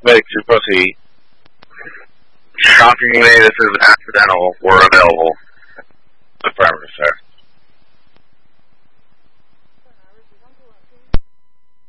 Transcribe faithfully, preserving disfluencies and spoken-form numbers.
Make to proceed. Shockingly, this is accidental. We're available. Affirmative, sir.